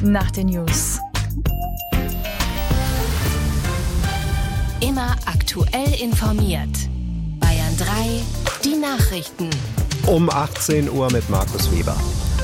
nach den News. Immer aktuell informiert. Bayern 3, die Nachrichten. Um 18 Uhr mit Markus Weber.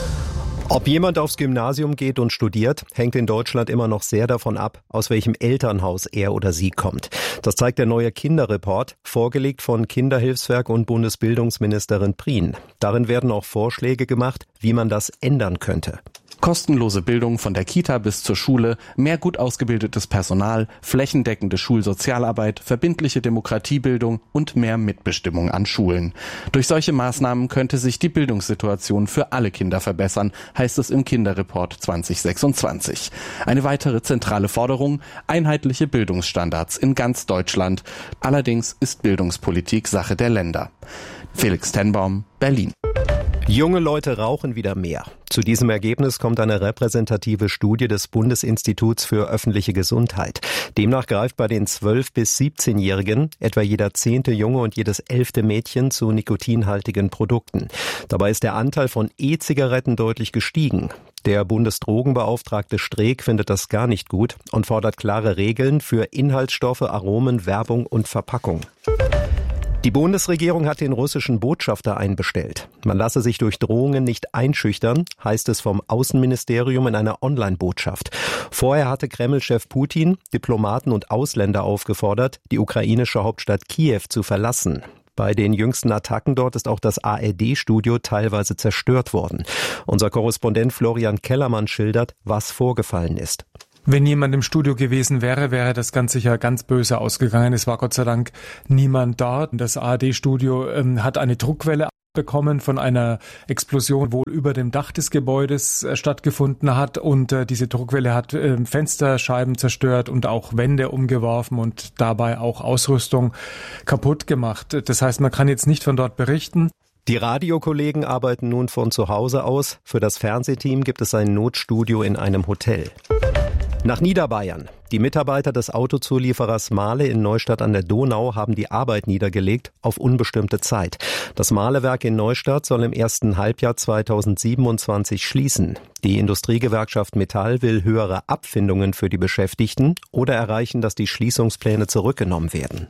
Ob jemand aufs Gymnasium geht und studiert, hängt in Deutschland immer noch sehr davon ab, aus welchem Elternhaus er oder sie kommt. Das zeigt der neue Kinderreport, vorgelegt von Kinderhilfswerk und Bundesbildungsministerin Prien. Darin werden auch Vorschläge gemacht, wie man das ändern könnte. Kostenlose Bildung von der Kita bis zur Schule, mehr gut ausgebildetes Personal, flächendeckende Schulsozialarbeit, verbindliche Demokratiebildung und mehr Mitbestimmung an Schulen. Durch solche Maßnahmen könnte sich die Bildungssituation für alle Kinder verbessern, heißt es im Kinderreport 2026. Eine weitere zentrale Forderung: einheitliche Bildungsstandards in ganz Deutschland. Allerdings ist Bildungspolitik Sache der Länder. Felix Tenbaum, Berlin. Junge Leute rauchen wieder mehr. Zu diesem Ergebnis kommt eine repräsentative Studie des Bundesinstituts für öffentliche Gesundheit. Demnach greift bei den 12- bis 17-Jährigen etwa jeder 10. Junge und jedes 11. Mädchen zu nikotinhaltigen Produkten. Dabei ist der Anteil von E-Zigaretten deutlich gestiegen. Der Bundesdrogenbeauftragte Streeck findet das gar nicht gut und fordert klare Regeln für Inhaltsstoffe, Aromen, Werbung und Verpackung. Die Bundesregierung hat den russischen Botschafter einbestellt. Man lasse sich durch Drohungen nicht einschüchtern, heißt es vom Außenministerium in einer Online-Botschaft. Vorher hatte Kreml-Chef Putin Diplomaten und Ausländer aufgefordert, die ukrainische Hauptstadt Kiew zu verlassen. Bei den jüngsten Attacken dort ist auch das ARD-Studio teilweise zerstört worden. Unser Korrespondent Florian Kellermann schildert, was vorgefallen ist. Wenn jemand im Studio gewesen wäre, wäre das ganz sicher ganz böse ausgegangen. Es war Gott sei Dank niemand dort. Das ARD-Studio hat eine Druckwelle bekommen von einer Explosion, wohl über dem Dach des Gebäudes stattgefunden hat. Und diese Druckwelle hat Fensterscheiben zerstört und auch Wände umgeworfen und dabei auch Ausrüstung kaputt gemacht. Das heißt, man kann jetzt nicht von dort berichten. Die Radiokollegen arbeiten nun von zu Hause aus. Für das Fernsehteam gibt es ein Notstudio in einem Hotel. Nach Niederbayern. Die Mitarbeiter des Autozulieferers Mahle in Neustadt an der Donau haben die Arbeit niedergelegt auf unbestimmte Zeit. Das Mahlewerk in Neustadt soll im ersten Halbjahr 2027 schließen. Die Industriegewerkschaft Metall will höhere Abfindungen für die Beschäftigten oder erreichen, dass die Schließungspläne zurückgenommen werden.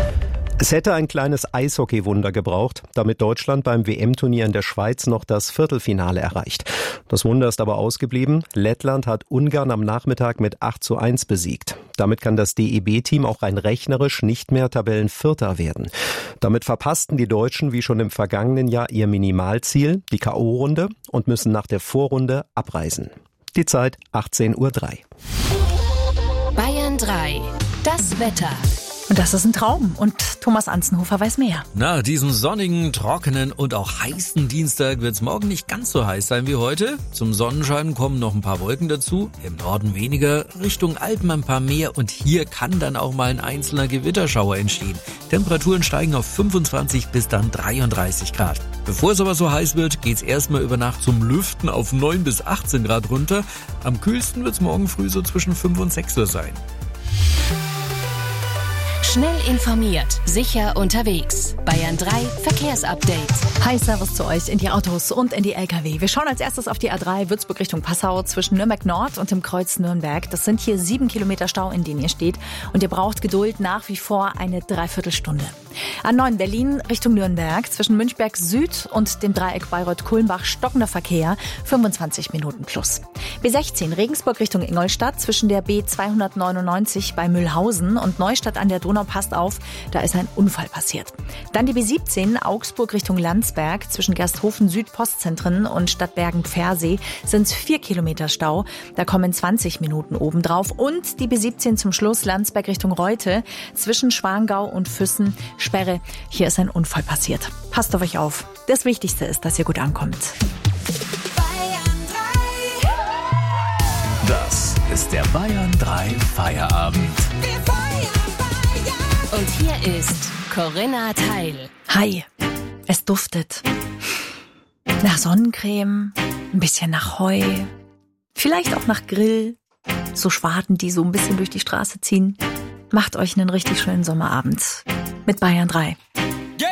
Es hätte ein kleines Eishockeywunder gebraucht, damit Deutschland beim WM-Turnier in der Schweiz noch das Viertelfinale erreicht. Das Wunder ist aber ausgeblieben. Lettland hat Ungarn am Nachmittag mit 8:1 besiegt. Damit kann das DEB-Team auch rein rechnerisch nicht mehr Tabellenvierter werden. Damit verpassten die Deutschen wie schon im vergangenen Jahr ihr Minimalziel, die K.O.-Runde, und müssen nach der Vorrunde abreisen. Die Zeit 18:03 Uhr. Bayern 3, das Wetter. Und das ist ein Traum. Und Thomas Anzenhofer weiß mehr. Nach diesem sonnigen, trockenen und auch heißen Dienstag wird es morgen nicht ganz so heiß sein wie heute. Zum Sonnenschein kommen noch ein paar Wolken dazu. Im Norden weniger, Richtung Alpen ein paar mehr. Und hier kann dann auch mal ein einzelner Gewitterschauer entstehen. Temperaturen steigen auf 25 bis dann 33 Grad. Bevor es aber so heiß wird, geht's erstmal über Nacht zum Lüften auf 9 bis 18 Grad runter. Am kühlsten wird's morgen früh so zwischen 5 und 6 Uhr sein. Schnell informiert, sicher unterwegs. Bayern 3 Verkehrsupdate. Hi, Servus zu euch in die Autos und in die LKW. Wir schauen als erstes auf die A3 Würzburg Richtung Passau zwischen Nürnberg Nord und dem Kreuz Nürnberg. Das sind hier 7 Kilometer Stau, in denen ihr steht. Und ihr braucht Geduld nach wie vor eine Dreiviertelstunde. A9 Berlin Richtung Nürnberg zwischen Münchberg Süd und dem Dreieck Bayreuth-Kulmbach stockender Verkehr, 25 Minuten plus. B16 Regensburg Richtung Ingolstadt zwischen der B299 bei Mühlhausen und Neustadt an der Donau, passt auf, da ist ein Unfall passiert. Dann die B17 Augsburg Richtung Landsberg zwischen Gersthofen Südpostzentren und Stadtbergen-Pfersee sind es 4 Kilometer Stau, da kommen 20 Minuten obendrauf. Und die B17 zum Schluss Landsberg Richtung Reute zwischen Schwangau und Füssen, Sperre, hier ist ein Unfall passiert. Passt auf euch auf. Das Wichtigste ist, dass ihr gut ankommt. Das ist der Bayern 3 Feierabend. Und hier ist Corinna Teil. Hi, es duftet. Nach Sonnencreme, ein bisschen nach Heu, vielleicht auch nach Grill. So Schwaden, die so ein bisschen durch die Straße ziehen. Macht euch einen richtig schönen Sommerabend mit Bayern 3.